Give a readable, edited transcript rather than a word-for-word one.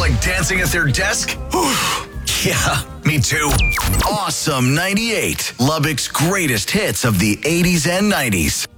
like dancing at their desk? Yeah, me too. Awesome 98, Lubbock's greatest hits of the 80s and 90s.